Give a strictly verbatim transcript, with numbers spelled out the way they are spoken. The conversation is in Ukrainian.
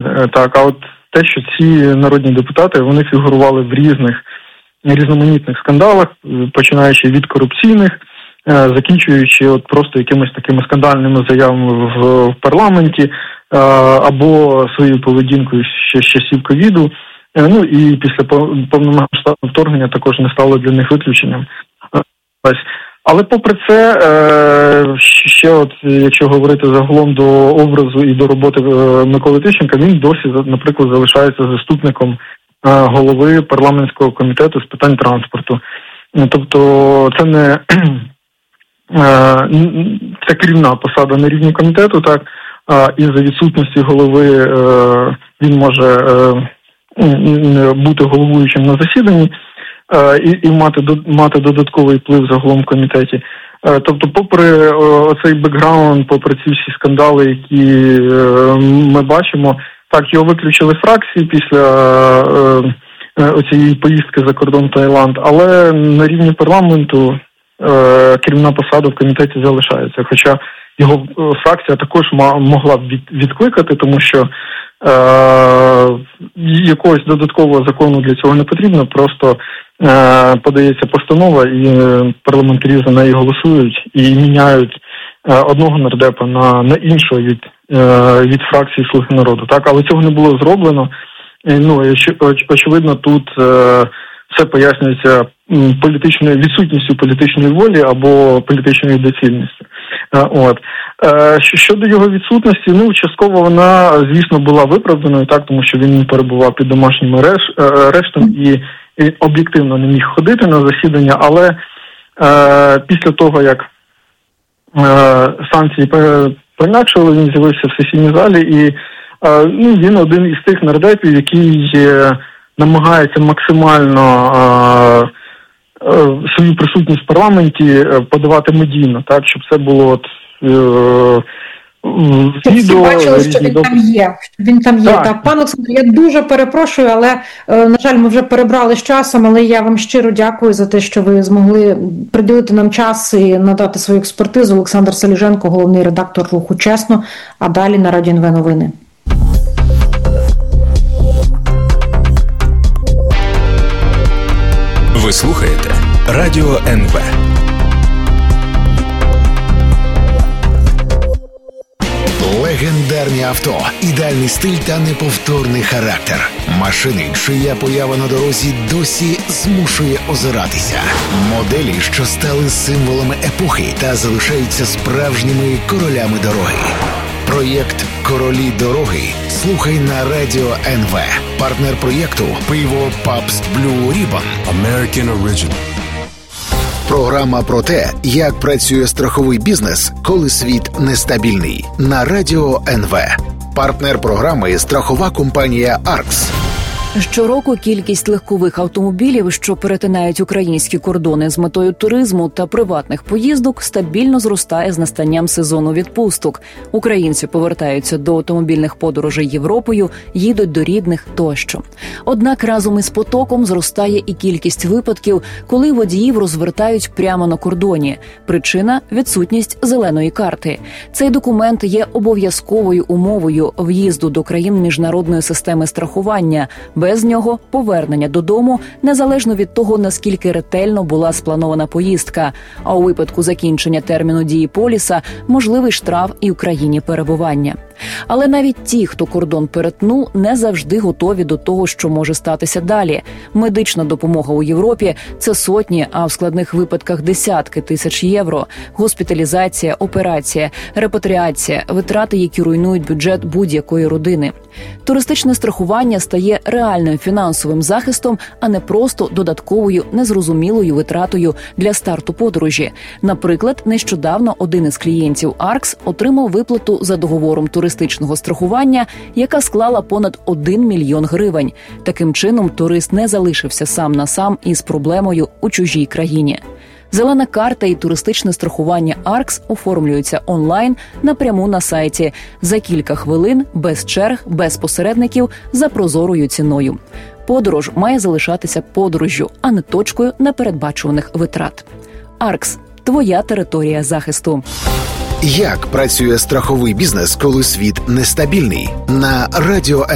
Так, а от те, що ці народні депутати, вони фігурували в різних різноманітних скандалах, починаючи від корупційних, закінчуючи от просто якимись такими скандальними заявами в, в парламенті, або своєю поведінкою ще з часів ковіду, ну і після повномасштабного вторгнення також не стало для них виключенням. Але попри це, ще от, якщо говорити загалом до образу і до роботи Миколи Тищенка, він досі, наприклад, залишається заступником голови парламентського комітету з питань транспорту. Тобто це не це керівна посада на рівні комітету, так, і за відсутності голови він може бути головуючим на засіданні і, і мати, мати додатковий вплив загалом в комітеті. Тобто, попри оцей бекграунд, попри ці всі скандали, які ми бачимо, так, його виключили з фракції після оцієї поїздки за кордон в Таїланд, але на рівні парламенту керівна посада в комітеті залишається. Хоча його фракція також могла б відкликати, тому що е, якогось додаткового закону для цього не потрібно, просто е, подається постанова і парламентарі за неї голосують і міняють е, одного нардепа на, на іншого від, е, від фракції «Слуги народу». Так? Але цього не було зроблено. І, ну, оч, очевидно, тут е, все пояснюється політичною відсутністю політичної волі або політичною доцільністю. От. Щодо його відсутності, ну, частково вона, звісно, була виправданою, так, тому що він перебував під домашнім арештом і, і об'єктивно не міг ходити на засідання, але е, після того, як е, санкції прим'якшили, він з'явився в сесійній залі, і е, ну, він один із тих нардепів, який е, намагається максимально е, свою присутність в парламенті подавати медійно, так, щоб це було от, е, щоб всі бачили, що він там є. Він там є. Так, так. Пане Олександре, я дуже перепрошую, але, на жаль, ми вже перебрали з часом, але я вам щиро дякую за те, що ви змогли приділити нам час і надати свою експертизу. Олександр Селіженко, головний редактор руху «Чесно», а далі на Радіо ен ве новини. Ви слухаєте Радіо ен ве. Легендарні авто, ідеальний стиль та неповторний характер. Машини, чия поява на дорозі досі змушує озиратися. Моделі, що стали символами епохи та залишаються справжніми королями дороги. Проєкт «Королі дороги» слухай на Радіо ен ве. Партнер проєкту – пиво Pabst Blue Ribbon. American Original. Програма про те, як працює страховий бізнес, коли світ нестабільний. На Радіо ен ве. Партнер програми – страхова компанія «Аркс». Щороку кількість легкових автомобілів, що перетинають українські кордони з метою туризму та приватних поїздок, стабільно зростає з настанням сезону відпусток. Українці повертаються до автомобільних подорожей Європою, їдуть до рідних тощо. Однак разом із потоком зростає і кількість випадків, коли водіїв розвертають прямо на кордоні. Причина – відсутність зеленої карти. Цей документ є обов'язковою умовою в'їзду до країн міжнародної системи страхування. Без нього повернення додому, незалежно від того, наскільки ретельно була спланована поїздка. А у випадку закінчення терміну дії поліса – можливий штраф і в країні перебування. Але навіть ті, хто кордон перетнув, не завжди готові до того, що може статися далі. Медична допомога у Європі – це сотні, а в складних випадках десятки тисяч євро. Госпіталізація, операція, репатріація – витрати, які руйнують бюджет будь-якої родини. Туристичне страхування стає реальним фінансовим захистом, а не просто додатковою незрозумілою витратою для старту подорожі. Наприклад, нещодавно один із клієнтів «Аркс» отримав виплату за договором туристичного страхування, яка склала понад один мільйон гривень. Таким чином, турист не залишився сам на сам із проблемою у чужій країні. Зелена карта і туристичне страхування «Аркс» оформлюються онлайн напряму на сайті. За кілька хвилин, без черг, без посередників, за прозорою ціною. Подорож має залишатися подорожжю, а не точкою непередбачуваних витрат. «Аркс» – твоя територія захисту. Як працює страховий бізнес, коли світ нестабільний? На Радіо